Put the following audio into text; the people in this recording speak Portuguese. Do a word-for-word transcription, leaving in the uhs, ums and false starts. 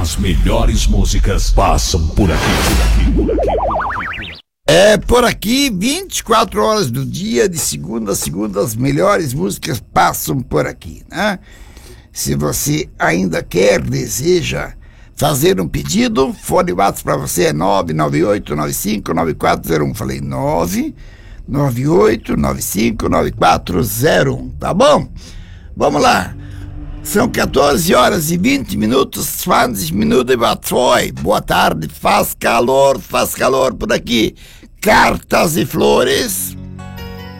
As melhores músicas passam por aqui, por aqui, por aqui, por aqui. É por aqui, vinte e quatro horas do dia, de segunda a segunda, as melhores músicas passam por aqui, né? Se você ainda quer, deseja fazer um pedido, fone WhatsApp para você é nove nove oito nove cinco nove quatro zero um. Falei nove nove oito nove cinco nove quatro zero um, tá bom? Vamos lá. São quatorze horas e vinte minutos, vinte minutos e batoi. Boa tarde, faz calor, faz calor por aqui. Cartas e flores.